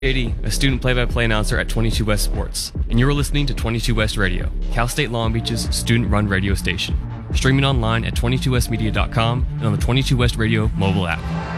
JD, a student play-by-play announcer at 22 West Sports, and you're listening to 22 West Radio, Cal State Long Beach's student-run radio station. Streaming online at 22westmedia.com and on the 22 West Radio mobile app.